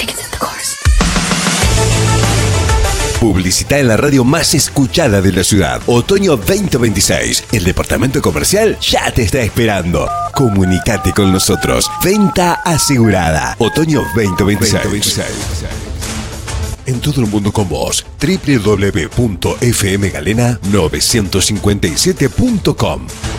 Publicita en la radio más escuchada de la ciudad. Otoño 2026. El departamento comercial ya te está esperando. Comunicate con nosotros. Venta asegurada. Otoño 2026. En todo el mundo con vos. www.fmgalena957.com